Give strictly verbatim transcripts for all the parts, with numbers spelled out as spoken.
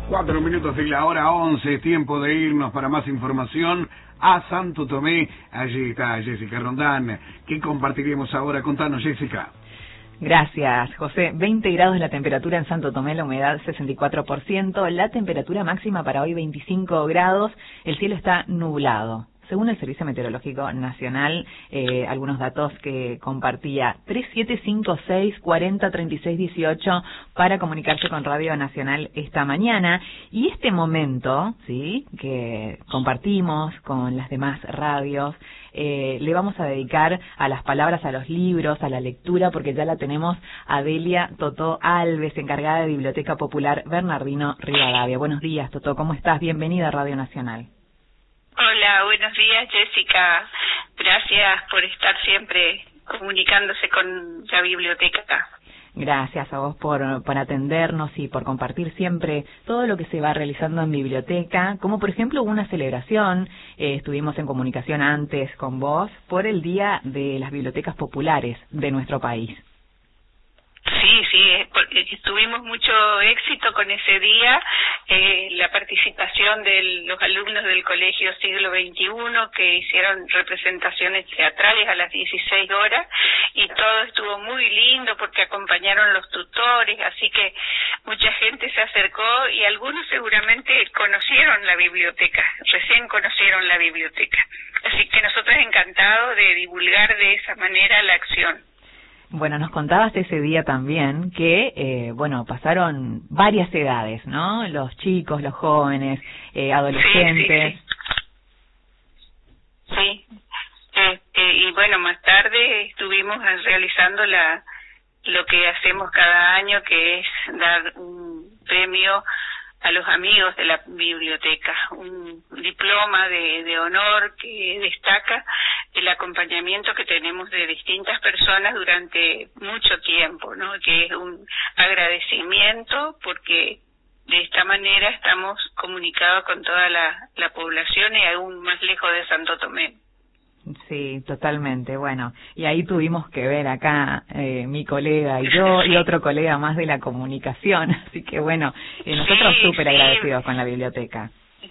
Cuatro minutos de la hora once, es tiempo de irnos para más información a Santo Tomé. Allí está Jessica Rondán, que compartiremos ahora. Contanos, Jessica. Gracias, José. veinte grados la temperatura en Santo Tomé, la humedad sesenta y cuatro por ciento, la temperatura máxima para hoy veinticinco grados, el cielo está nublado. Según el Servicio Meteorológico Nacional, eh, algunos datos que compartía: tres siete cinco seis, cuarenta, treinta y seis dieciocho para comunicarse con Radio Nacional esta mañana. Y este momento, sí, que compartimos con las demás radios, eh, le vamos a dedicar a las palabras, a los libros, a la lectura, porque ya la tenemos a Delia Totó Alves, encargada de Biblioteca Popular Bernardino Rivadavia. Buenos días, Totó, ¿cómo estás? Bienvenida a Radio Nacional. Hola, buenos días, Jessica. Gracias por estar siempre comunicándose con la biblioteca. Gracias a vos por, por atendernos y por compartir siempre todo lo que se va realizando en biblioteca, como por ejemplo una celebración, eh, estuvimos en comunicación antes con vos, por el Día de las Bibliotecas Populares de nuestro país. Sí, sí, tuvimos mucho éxito con ese día, eh, la participación de los alumnos del Colegio Siglo veintiuno que hicieron representaciones teatrales a las dieciséis horas y todo estuvo muy lindo porque acompañaron los tutores, así que mucha gente se acercó y algunos seguramente conocieron la biblioteca, recién conocieron la biblioteca. Así que nosotros encantados de divulgar de esa manera la acción. Bueno, nos contabas ese día también que, eh, bueno, pasaron varias edades, ¿no? Los chicos, los jóvenes, eh, adolescentes. Sí, sí, sí. sí. Eh, eh, y bueno, más tarde estuvimos realizando la lo que hacemos cada año, que es dar un premio a los amigos de la biblioteca, un diploma de, de honor que destaca el acompañamiento que tenemos de distintas personas durante mucho tiempo, ¿no? Que es un agradecimiento porque de esta manera estamos comunicados con toda la, la población y aún más lejos de Santo Tomé. Sí, totalmente. Bueno, y ahí tuvimos que ver acá eh, mi colega y yo y otro colega más de la comunicación, así que bueno, eh, nosotros sí, súper sí. agradecidos con la biblioteca.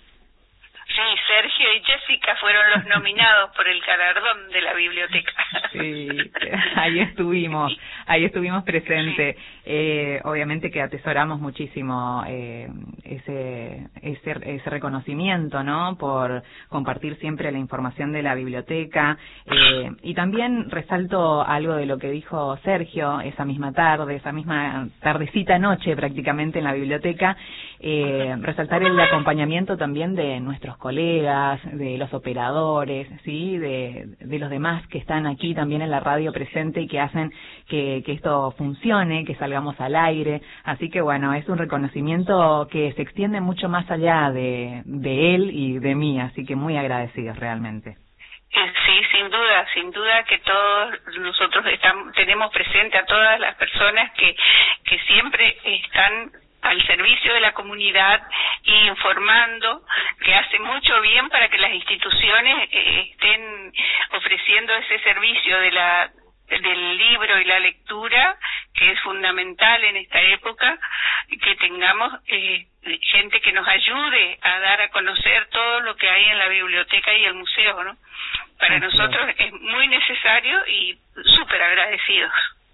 Sí, Sergio y Jessica fueron los nominados por el galardón de la biblioteca. Sí, ahí estuvimos, ahí estuvimos presentes. Eh, obviamente que atesoramos muchísimo eh, ese, ese ese reconocimiento, ¿no? Por compartir siempre la información de la biblioteca. Eh, y también resalto algo de lo que dijo Sergio esa misma tarde, esa misma tardecita noche prácticamente en la biblioteca. Eh, resaltar el acompañamiento también de nuestros colegas, de los operadores, sí, de, de los demás que están aquí también en la radio presente y que hacen que, que esto funcione, que salgamos al aire. Así que bueno, es un reconocimiento que se extiende mucho más allá de, de él y de mí, así que muy agradecidos realmente. Sí, sin duda, sin duda que todos nosotros estamos, tenemos presente a todas las personas que, que siempre están al servicio de la comunidad y informando, que hace mucho bien para que las instituciones eh, estén ofreciendo ese servicio de la del libro y la lectura, que es fundamental en esta época, que tengamos eh, gente que nos ayude a dar a conocer todo lo que hay en la biblioteca y el museo, ¿no? Para Así nosotros es. es muy necesario y súper agradecidos.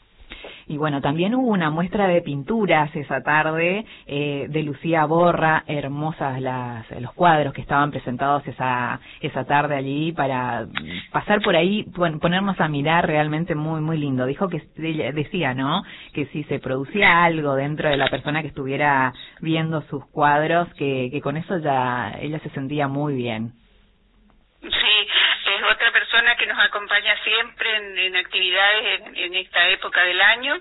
Y bueno, también hubo una muestra de pinturas esa tarde eh, de Lucía Borra, hermosas las los cuadros que estaban presentados esa esa tarde allí, para pasar por ahí, ponernos a mirar, realmente muy muy lindo. Dijo que decía, ¿no?, que si se producía algo dentro de la persona que estuviera viendo sus cuadros, que, que con eso ya ella se sentía muy bien. Sí, es otra persona que nos acompaña siempre en, en actividades en, en esta época del año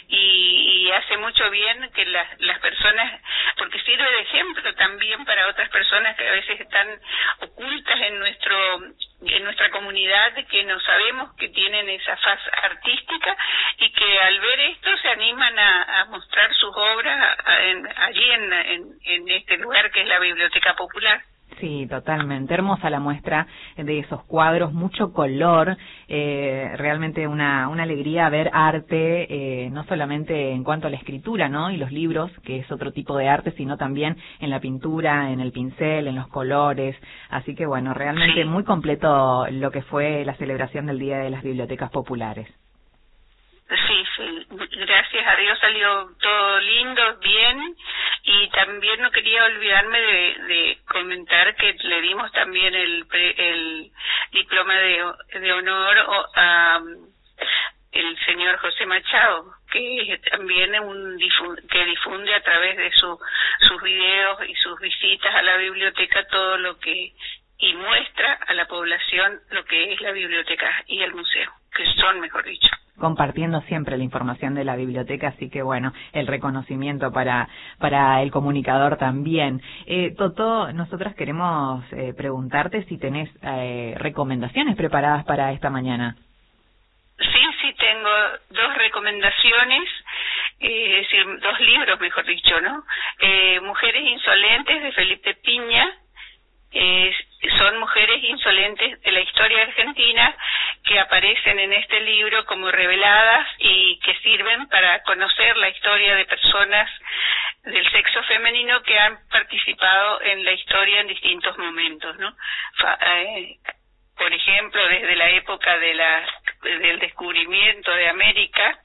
y, y hace mucho bien que las, las personas, porque sirve de ejemplo también para otras personas que a veces están ocultas en nuestro en nuestra comunidad, que no sabemos que tienen esa faz artística y que al ver esto se animan a, a mostrar sus obras en, allí en, en, en este lugar que es la Biblioteca Popular. Sí, totalmente. Hermosa la muestra de esos cuadros, mucho color, eh, realmente una, una alegría ver arte, eh, no solamente en cuanto a la escritura, ¿no? Y los libros, que es otro tipo de arte, sino también en la pintura, en el pincel, en los colores. Así que bueno, realmente muy completo lo que fue la celebración del Día de las Bibliotecas Populares. Sí, sí, gracias a Dios salió todo lindo, bien, y también no quería olvidarme de, de comentar que le dimos también el, el diploma de, de honor a el señor José Machado, que es también un que difunde a través de su, sus videos y sus visitas a la biblioteca todo lo que y muestra a la población lo que es la biblioteca y el museo, que son, mejor dicho. Compartiendo siempre la información de la biblioteca, así que bueno, el reconocimiento para para el comunicador también. Eh, Totó, nosotras queremos eh, preguntarte si tenés eh, recomendaciones preparadas para esta mañana. Sí, sí, tengo dos recomendaciones, eh, es decir, dos libros, mejor dicho, ¿no? Eh, Mujeres Insolentes, de Felipe Piña. Eh, son mujeres insolentes de la historia argentina que aparecen en este libro como reveladas y que sirven para conocer la historia de personas del sexo femenino que han participado en la historia en distintos momentos, ¿no? Fa, eh, por ejemplo, desde la época de la del descubrimiento de América,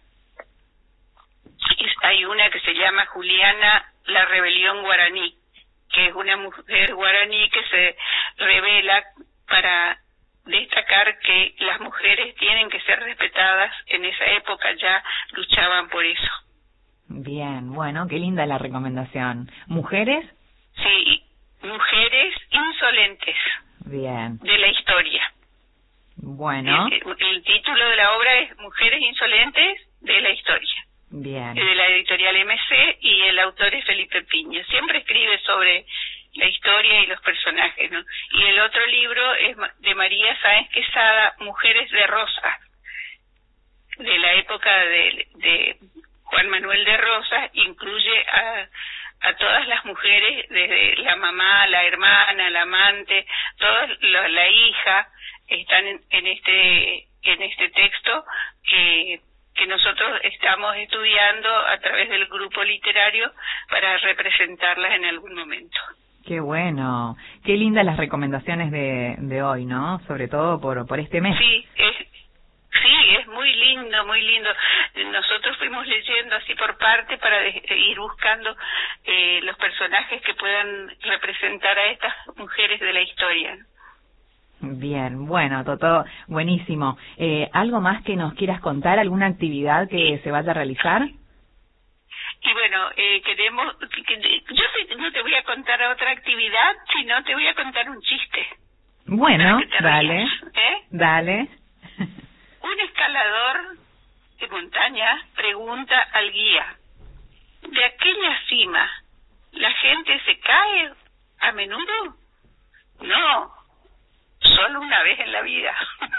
hay una que se llama Juliana la Rebelión Guaraní, que es una mujer guaraní que se revela para destacar que las mujeres tienen que ser respetadas. En esa época ya luchaban por eso. Bien, bueno, qué linda la recomendación. ¿Mujeres? Sí, mujeres insolentes. Bien. De la historia. Bueno. El, el título de la obra es Mujeres Insolentes de la Historia. Bien. De la editorial M C, y el autor es Felipe Piña. Siempre escribe sobre la historia y los personajes, ¿no? Y el otro libro es de María Sáenz Quesada, Mujeres de Rosas, de la época de, de Juan Manuel de Rosas. Incluye a, a todas las mujeres, desde la mamá, la hermana, la amante, toda la, la hija, están en, en este en este texto que que nosotros estamos estudiando a través del grupo literario para representarlas en algún momento. Qué bueno, qué lindas las recomendaciones de, de hoy, ¿no? Sobre todo por por este mes. Sí, es, sí, es muy lindo, muy lindo. Nosotros fuimos leyendo así por parte para de, ir buscando eh, los personajes que puedan representar a estas mujeres de la historia. Bien, bueno, Totó, buenísimo. Eh, ¿Algo más que nos quieras contar? ¿Alguna actividad que se vaya a realizar? Y bueno, eh, queremos, que, que, yo no te voy a contar otra actividad, sino te voy a contar un chiste. Bueno, dale, rías, ¿eh? dale. Un escalador de montaña pregunta al guía: ¿de aquella cima la gente se cae a menudo? No, solo una vez en la vida.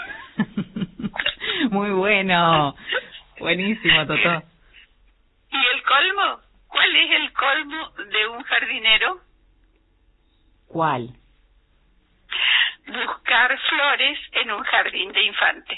Muy bueno, buenísimo, Totó. ¿Y el colmo? ¿Cuál es el colmo de un jardinero? ¿Cuál? Buscar flores en un jardín de infantes.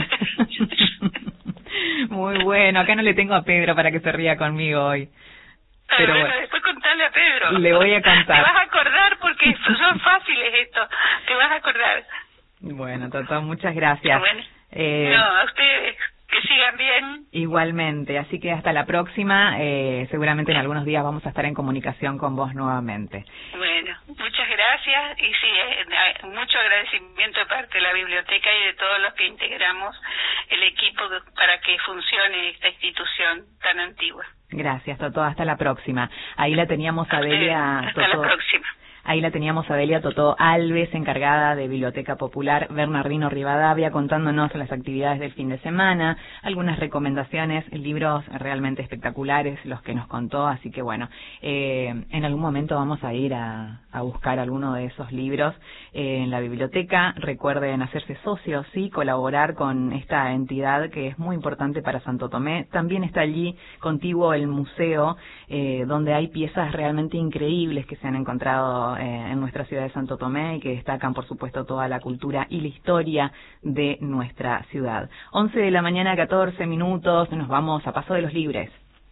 Muy bueno, acá no le tengo a Pedro para que se ría conmigo hoy. Pero bueno, bueno, después contarle a Pedro. Le voy a contar. Te vas a acordar porque son fáciles esto. Te vas a acordar. Bueno, Totó, muchas gracias. Bueno, eh, no, a ustedes que sigan bien. Igualmente, así que hasta la próxima. Eh, seguramente en algunos días vamos a estar en comunicación con vos nuevamente. Bueno, muchas gracias y sí, eh, mucho agradecimiento de parte de la biblioteca y de todos los que integramos el equipo para que funcione esta institución tan antigua. Gracias, Totó. Hasta la próxima. Ahí la teníamos a Delia. Hasta Totó. la próxima. Ahí la teníamos a Delia Totó Alves, encargada de Biblioteca Popular Bernardino Rivadavia, contándonos las actividades del fin de semana, algunas recomendaciones, libros realmente espectaculares los que nos contó, así que bueno, eh, en algún momento vamos a ir a, a buscar alguno de esos libros eh, en la biblioteca. Recuerden hacerse socios, sí, colaborar con esta entidad que es muy importante para Santo Tomé. También está allí contiguo el museo, eh, donde hay piezas realmente increíbles que se han encontrado pasando eh, en nuestra ciudad de Santo Tomé y que destacan, por supuesto, toda la cultura y la historia de nuestra ciudad. once de la mañana, catorce minutos, nos vamos a Paso de los Libres.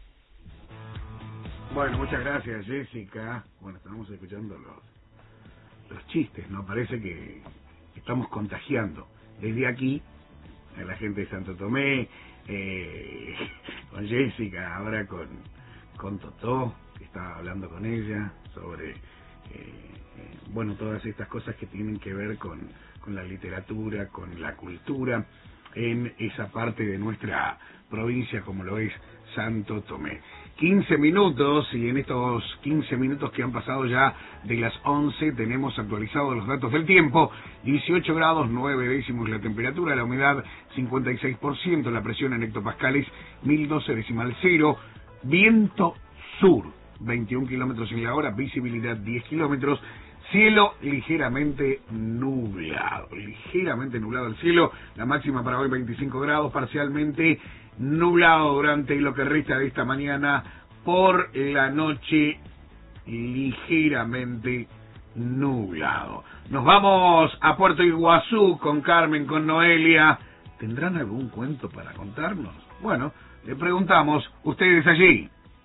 Bueno, muchas gracias, Jessica. Bueno, estamos escuchando los, los chistes, ¿no? Parece que estamos contagiando desde aquí a la gente de Santo Tomé, eh, con Jessica, ahora con, con Totó, que estaba hablando con ella sobre, eh, eh, bueno, todas estas cosas que tienen que ver con, con la literatura, con la cultura, en esa parte de nuestra provincia como lo es Santo Tomé. quince minutos, y en estos quince minutos que han pasado ya de las once tenemos actualizados los datos del tiempo. Dieciocho grados nueve décimos la temperatura, la humedad cincuenta y seis por ciento, la presión en hectopascales mil doce decimal cero, viento sur veintiún kilómetros en la hora, visibilidad diez kilómetros, cielo ligeramente nublado, ligeramente nublado el cielo, la máxima para hoy veinticinco grados, parcialmente nublado durante lo que resta de esta mañana, por la noche ligeramente nublado. Nos vamos a Puerto Iguazú con Carmen, con Noelia. ¿Tendrán algún cuento para contarnos? Bueno, le preguntamos, ustedes allí.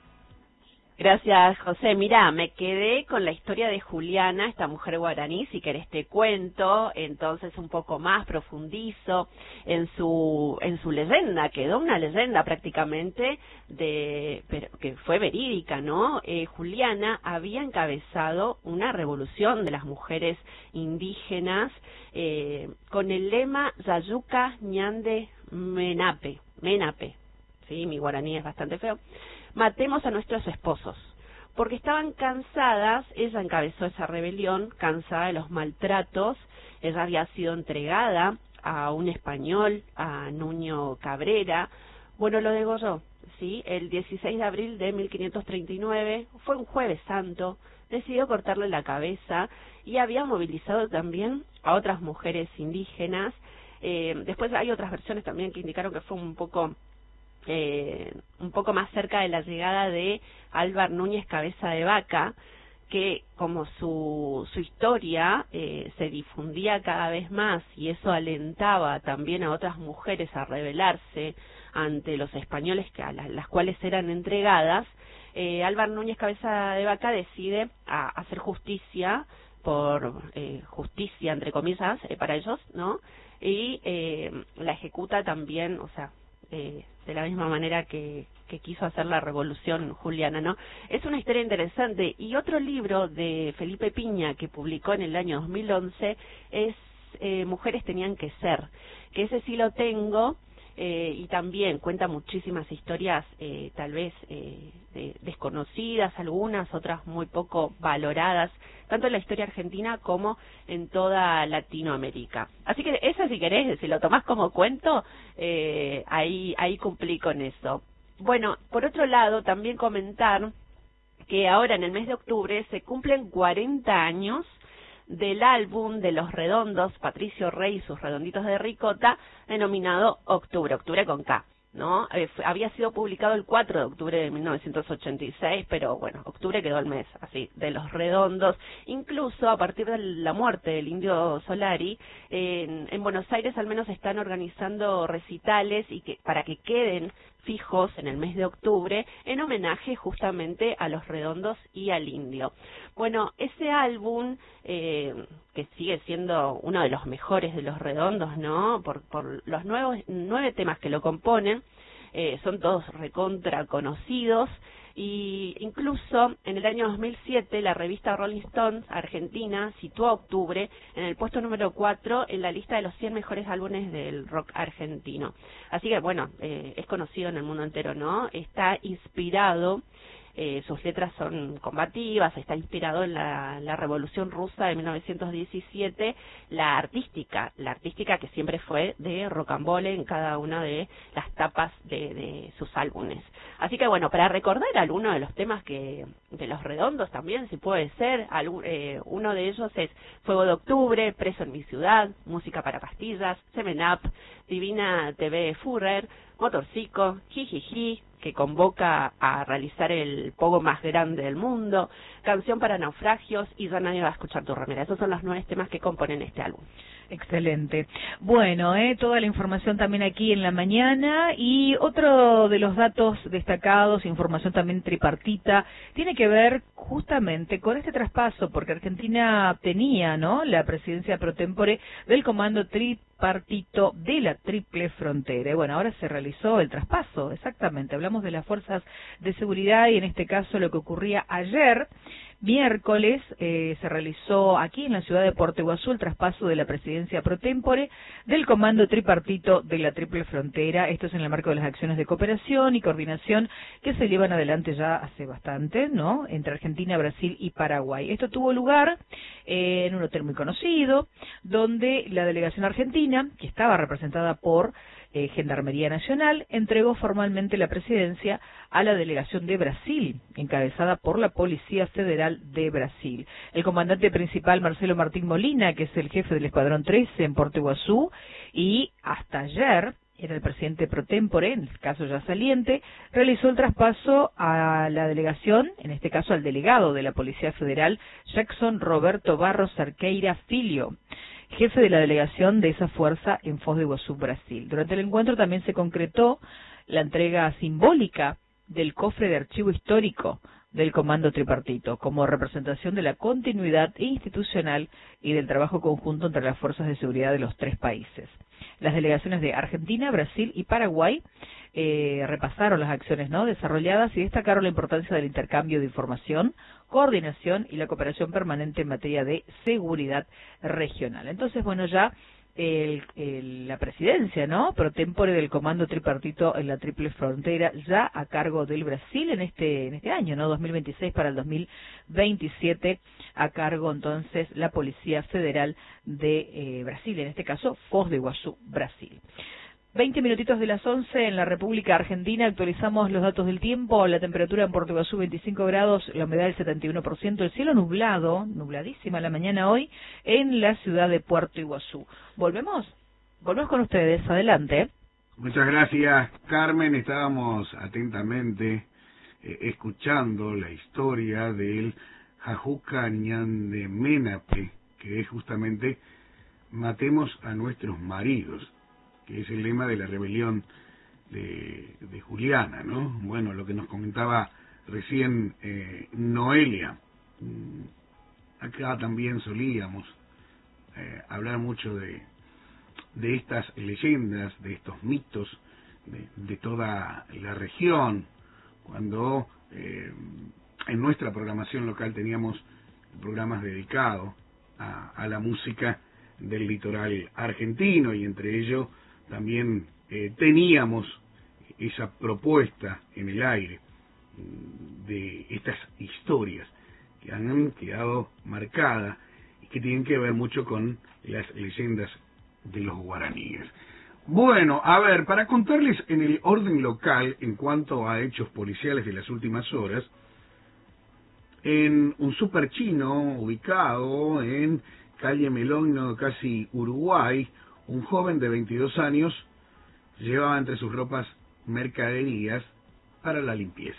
Gracias, José. Mirá, me quedé con la historia de Juliana, esta mujer guaraní. Si querés te cuento, entonces un poco más profundizo en su en su leyenda. Quedó una leyenda prácticamente de, pero que fue verídica, ¿no? Eh, Juliana había encabezado una revolución de las mujeres indígenas eh, con el lema Yayuca Ñande Menape, Menape. Sí, mi guaraní es bastante feo. Matemos a nuestros esposos, porque estaban cansadas. Ella encabezó esa rebelión, cansada de los maltratos. Ella había sido entregada a un español, a Nuño Cabrera. Bueno, lo degolló, ¿sí? El dieciséis de abril de mil quinientos treinta y nueve, fue un jueves santo, decidió cortarle la cabeza y había movilizado también a otras mujeres indígenas. Eh, después hay otras versiones también que indicaron que fue un poco... Eh, un poco más cerca de la llegada de Álvar Núñez Cabeza de Vaca, que como su, su historia eh, se difundía cada vez más y eso alentaba también a otras mujeres a rebelarse ante los españoles que a las, las cuales eran entregadas, eh, Álvar Núñez Cabeza de Vaca decide a, hacer justicia, por eh, justicia entre comillas eh, para ellos, ¿no? Y eh, la ejecuta también, o sea, Eh, de la misma manera que, que quiso hacer la revolución juliana, ¿no? Es una historia interesante. Y otro libro de Felipe Piña que publicó en el año dos mil once es eh, Mujeres tenían que ser, que ese sí lo tengo, eh, y también cuenta muchísimas historias eh, tal vez eh, de, desconocidas, algunas, otras muy poco valoradas, tanto en la historia argentina como en toda Latinoamérica. Así que eso, si querés, si lo tomás como cuento, eh, ahí, ahí cumplí con eso. Bueno, por otro lado, también comentar que ahora en el mes de octubre se cumplen cuarenta años del álbum de Los Redondos, Patricio Rey y sus Redonditos de Ricota, denominado Octubre, Octubre con K, ¿no? Eh, fue, había sido publicado el cuatro de octubre de mil novecientos ochenta y seis, pero bueno, octubre quedó el mes, así, de Los Redondos. Incluso a partir de la muerte del Indio Solari, eh, en, en Buenos Aires al menos están organizando recitales y que para que queden fijos en el mes de octubre, en homenaje justamente a Los Redondos y al Indio. Bueno, ese álbum, eh, que sigue siendo uno de los mejores de Los Redondos, ¿no? Por, por los nuevos, nueve temas que lo componen, eh, son todos recontra conocidos, y incluso en el año dos mil siete la revista Rolling Stones Argentina situó a Octubre en el puesto número cuatro en la lista de los cien mejores álbumes del rock argentino. Así que bueno, eh, es conocido en el mundo entero, ¿no? Está inspirado, eh, sus letras son combativas, está inspirado en la, la Revolución Rusa de mil novecientos diecisiete, la artística, la artística que siempre fue de rocambole en cada una de las tapas de, de sus álbumes. Así que bueno, para recordar algunos de los temas que de Los Redondos también, si puede ser, algún, eh, uno de ellos es Fuego de Octubre, Preso en mi ciudad, Música para pastillas, Seven Up, Divina T V Führer, Motorcico, Jijiji, que convoca a realizar el pogo más grande del mundo, Canción para naufragios y Ya nadie va a escuchar tu remera. Esos son los nueve temas que componen este álbum. Excelente. Bueno, eh, toda la información también aquí en la mañana, y otro de los datos destacados, información también tripartita, tiene que ver justamente con este traspaso, porque Argentina tenía, ¿no?, la presidencia pro tempore del comando tripartito de la Triple Frontera. Y bueno, ahora se realizó el traspaso, exactamente. Hablamos de las fuerzas de seguridad y en este caso lo que ocurría ayer, miércoles, eh, se realizó aquí en la ciudad de Puerto Iguazú el traspaso de la presidencia pro tempore del comando tripartito de la Triple Frontera. Esto es en el marco de las acciones de cooperación y coordinación que se llevan adelante ya hace bastante, ¿no?, entre Argentina, Brasil y Paraguay. Esto tuvo lugar eh, en un hotel muy conocido, donde la delegación argentina, que estaba representada por Eh, Gendarmería Nacional, entregó formalmente la presidencia a la delegación de Brasil, encabezada por la Policía Federal de Brasil. El comandante principal, Marcelo Martín Molina, que es el jefe del Escuadrón trece en Puerto Iguazú, y hasta ayer era el presidente pro tempore, en el caso ya saliente, realizó el traspaso a la delegación, en este caso al delegado de la Policía Federal, Jackson Roberto Barros Cerqueira Filho, jefe de la delegación de esa fuerza en Foz do Iguazú, Brasil. Durante el encuentro también se concretó la entrega simbólica del cofre de archivo histórico del comando tripartito, como representación de la continuidad institucional y del trabajo conjunto entre las fuerzas de seguridad de los tres países. Las delegaciones de Argentina, Brasil y Paraguay eh, repasaron las acciones, ¿no?, desarrolladas y destacaron la importancia del intercambio de información, coordinación y la cooperación permanente en materia de seguridad regional. Entonces, bueno, ya el, el, la presidencia, ¿no?, pro tempore del comando tripartito en la Triple Frontera, ya a cargo del Brasil en este en este año, ¿no?, dos mil veintiséis para el dos mil veintisiete, a cargo entonces la Policía Federal de eh, Brasil, en este caso Foz do Iguazú, Brasil. veinte minutitos de las once en la República Argentina. Actualizamos los datos del tiempo. La temperatura en Puerto Iguazú veinticinco grados, la humedad del setenta y uno por ciento, el cielo nublado, nubladísima la mañana hoy en la ciudad de Puerto Iguazú. ¿Volvemos? Volvemos con ustedes. Adelante. Muchas gracias, Carmen. Estábamos atentamente eh, escuchando la historia del Jajuca Ñandeménape, que es justamente matemos a nuestros maridos, que es el lema de la rebelión de, de Juliana, ¿no? Bueno, lo que nos comentaba recién eh, Noelia, acá también solíamos eh, hablar mucho de, de estas leyendas, de estos mitos de, de toda la región, cuando eh, en nuestra programación local teníamos programas dedicados a, a la música del litoral argentino, y entre ellos también eh, teníamos esa propuesta en el aire de estas historias que han quedado marcadas y que tienen que ver mucho con las leyendas de los guaraníes. Bueno, a ver, para contarles en el orden local en cuanto a hechos policiales de las últimas horas, en un super chino ubicado en calle Melón, casi Uruguay, un joven de veintidós años llevaba entre sus ropas mercaderías para la limpieza.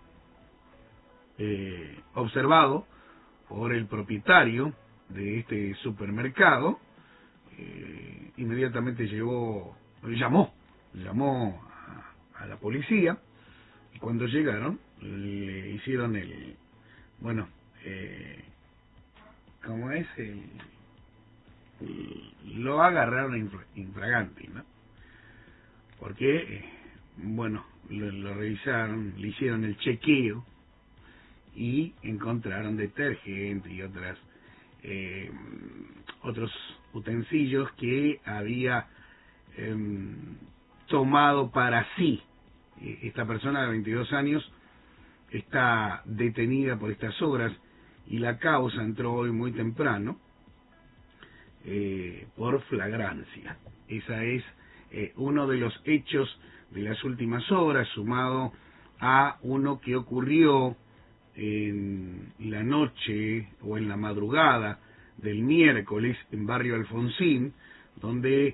Eh, observado por el propietario de este supermercado, eh, inmediatamente llegó, llamó, llamó a, a la policía, y cuando llegaron le hicieron el, bueno, eh, ¿cómo es? El, lo agarraron infraganti, ¿no? Porque, eh, bueno, lo, lo revisaron, le hicieron el chequeo y encontraron detergente y otras eh, otros utensilios que había eh, tomado para sí. Esta persona de veintidós años está detenida por estas obras y la causa entró hoy muy temprano eh, por flagrancia. Esa es eh, uno de los hechos de las últimas horas, sumado a uno que ocurrió en la noche o en la madrugada del miércoles en Barrio Alfonsín, donde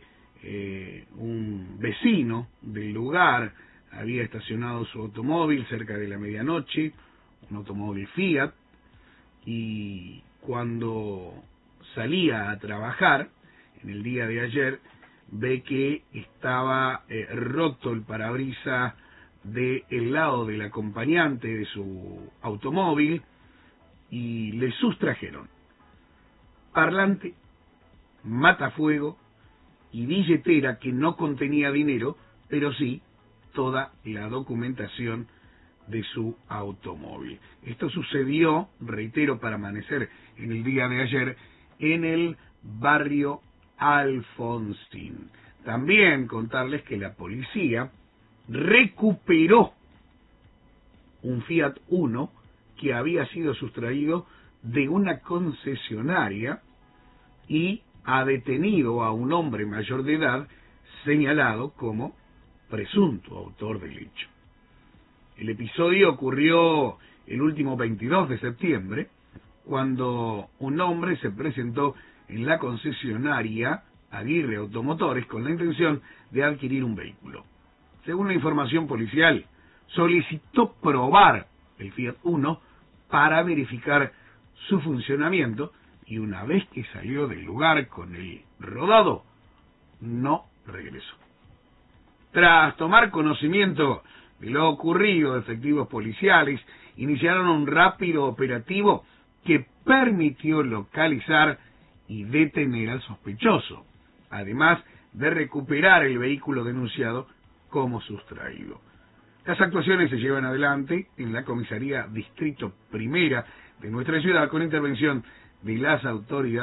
eh, un vecino del lugar había estacionado su automóvil cerca de la medianoche, un automóvil Fiat, y cuando salía a trabajar en el día de ayer, ve que estaba eh, roto el parabrisas del lado del acompañante de su automóvil y le sustrajeron parlante, matafuego y billetera que no contenía dinero, pero sí toda la documentación de su automóvil. Esto sucedió, reitero, para amanecer en el día de ayer, en el barrio Alfonsín. También contarles que la policía recuperó un Fiat Uno que había sido sustraído de una concesionaria y ha detenido a un hombre mayor de edad señalado como presunto autor del hecho. El episodio ocurrió el último veintidós de septiembre, cuando un hombre se presentó en la concesionaria Aguirre Automotores con la intención de adquirir un vehículo. Según la información policial, solicitó probar el Fiat Uno para verificar su funcionamiento y una vez que salió del lugar con el rodado, no regresó. Tras tomar conocimiento de lo ocurrido, efectivos policiales iniciaron un rápido operativo que permitió localizar y detener al sospechoso, además de recuperar el vehículo denunciado como sustraído. Las actuaciones se llevan adelante en la comisaría Distrito Primera de nuestra ciudad con intervención de las autoridades